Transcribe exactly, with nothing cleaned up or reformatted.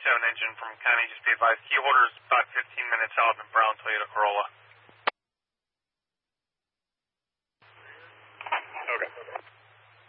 seven engine from County. Just be advised, key holder's about fifteen minutes out in brown Toyota Corolla.